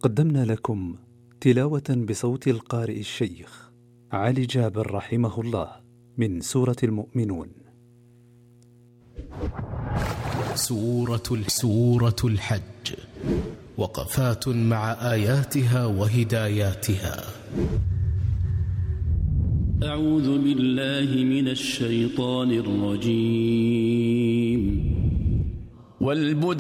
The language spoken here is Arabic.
قدمنا لكم تلاوة بصوت القارئ الشيخ علي جابر رحمه الله من سورة المؤمنون. سورة الحج، وقفات مع آياتها وهداياتها. أعوذ بالله من الشيطان الرجيم. والبدن